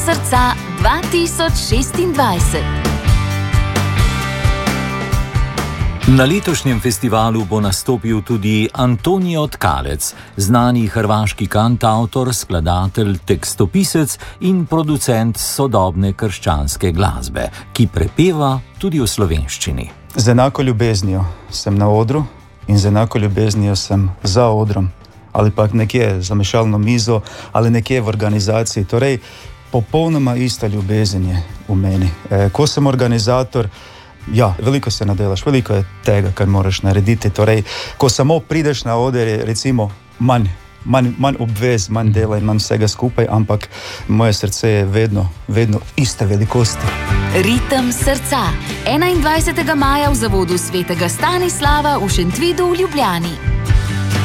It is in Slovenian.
srca 2026. Na letošnjem festivalu bo nastopil tudi Antonijo Tkalec, znani hrvaški kantavtor, skladatelj, tekstopisec in producent sodobne krščanske glasbe, ki prepeva tudi v slovenščini. Z enako ljubeznijo sem na odru in z enako ljubeznijo sem za odrom, ali pa nekje za mešalno mizo, ali nekje v organizaciji. Torej, popolnoma ista ljubezen je v meni. Ko sem organizator, ja, veliko se nadelaš, veliko je tega, kar moraš narediti. Torej, ko samo prideš na oder, je recimo manj obvez, manj dela in manj vsega skupaj, ampak moje srce je vedno iste velikosti. Ritem srca. 21. maja v zavodu svetega Stanislava v Šentvidu v Ljubljani.